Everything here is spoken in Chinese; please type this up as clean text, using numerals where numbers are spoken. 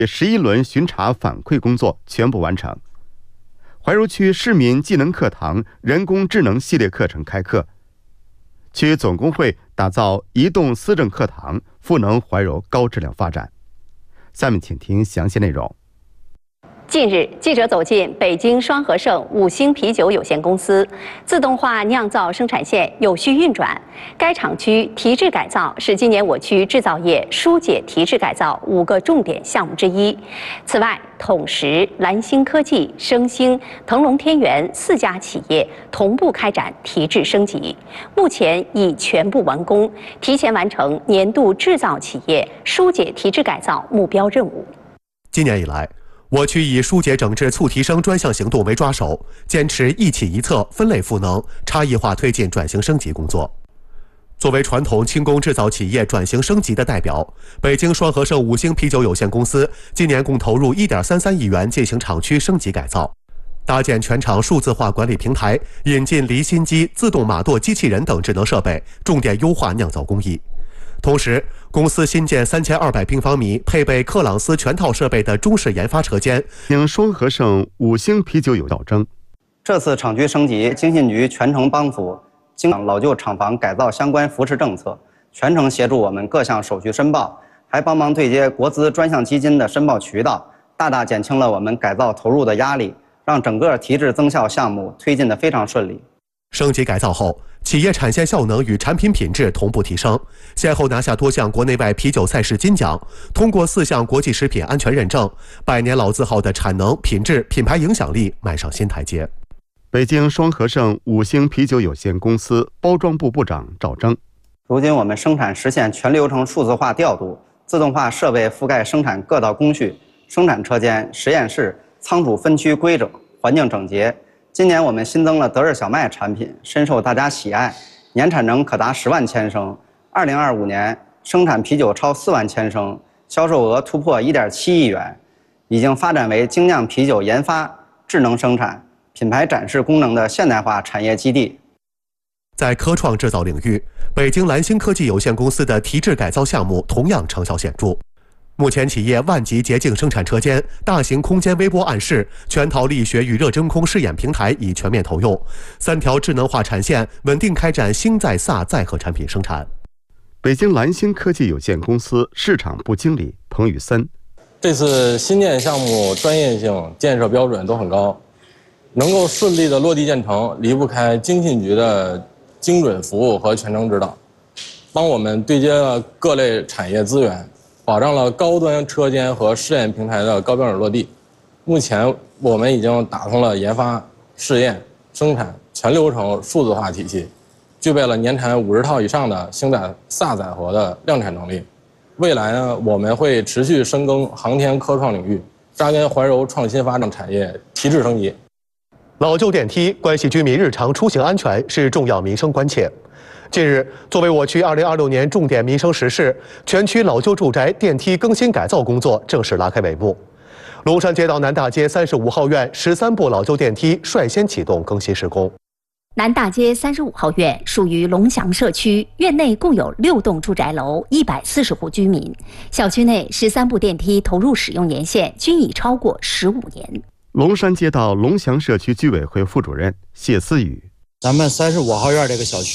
11轮巡查反馈工作全部完成。怀柔区市民技能课堂人工智能系列课程开课，区总工会打造移动思政课堂，赋能怀柔高质量发展。下面请听详细内容。 近日，记者走进北京双和盛5星啤酒有限公司，自动化酿造生产线有序运转。该厂区提质改造是今年我区制造业疏解提质改造5个重点项目之一。此外，统实、蓝星科技、升星、腾龙天元4家企业同步开展提质升级，目前已全部完工，提前完成年度制造企业疏解提质改造目标任务。 今年以来，我区以疏解整治促提升专项行动为抓手，坚持一企一策、分类赋能、差异化推进转型升级工作。作为传统轻工制造企业转型升级的代表，北京双和盛5星啤酒有限公司今年共投入1.33亿元进行厂区升级改造，搭建全厂数字化管理平台，引进离心机、自动码垛机器人等智能设备，重点优化酿造工艺。同时，公司新建3200平方米、配备克朗斯全套设备的中式研发车间， 因双和盛5星啤酒有较真。 这次厂区升级，经信局全程帮扶，经老旧厂房改造相关扶持政策，全程协助我们各项手续申报，还帮忙对接国资专项基金的申报渠道，大大减轻了我们改造投入的压力，让整个提质增效项目推进得非常顺利。 升级改造后，企业产线效能与产品品质同步提升，先后拿下多项国内外啤酒赛事金奖，通过4项国际食品安全认证，100年老字号的产能、品质、品牌影响力迈上新台阶。 北京双和盛5星啤酒有限公司包装部部长赵征： 如今我们生产实现全流程数字化调度，自动化设备覆盖生产各道工序，生产车间、实验室、仓储分区规整，环境整洁。今年我们新增了德日小麦产品，深受大家喜爱，年产能可达10万千升。2025年生产啤酒超4万千升，销售额突破1.7亿元，已经发展为精酿啤酒研发、智能生产、品牌展示功能的现代化产业基地。 在科创制造领域，北京蓝星科技有限公司的提质改造项目同样成效显著。目前，企业万级洁净生产车间、大型空间微波暗室、全套力学与热真空试验平台已全面投用，3条智能化产线稳定开展星在萨载荷产品生产。 北京蓝星科技有限公司市场部经理彭宇森： 这次新建项目专业性、建设标准都很高，能够顺利的落地建成，离不开经信局的精准服务和全程指导，帮我们对接了各类产业资源，保障了高端车间和试验平台的高标准落地。目前我们已经打通了研发、试验、生产全流程数字化体系，具备了年产50套以上的星载萨载荷的量产能力。未来呢，我们会持续深耕航天科创领域，扎根怀柔创新发展产业，提质升级。 老旧电梯关系居民日常出行安全，是重要民生关切。近日，作为我区2026年重点民生实事，全区老旧住宅电梯更新改造工作正式拉开帷幕。龙山街道南大街35号院13部老旧电梯率先启动更新施工。 南大街35号院属于龙翔社区，院内共有6栋住宅楼，140户居民。小区内13部电梯投入使用年限均已超过15年。 龙山街道龙翔社区居委会副主任谢思雨： 咱们35号院这个小区